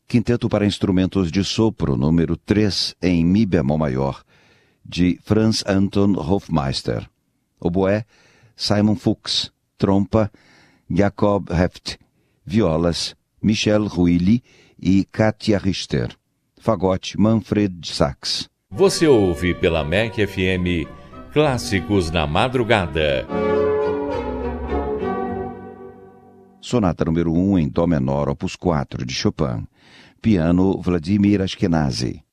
Quinteto para Instrumentos de Sopro, número 3, em Mi bemol maior, de Franz Anton Hofmeister. Oboé, Simon Fuchs. Trompa, Jakob Heft. Violas, Michel Ruilly e Katia Richter. Fagote, Manfred Sachs. Você ouve pela MEC FM Clássicos na Madrugada. Sonata número 1 em Dó menor, opus 4, de Chopin. Piano, Vladimir Ashkenazy.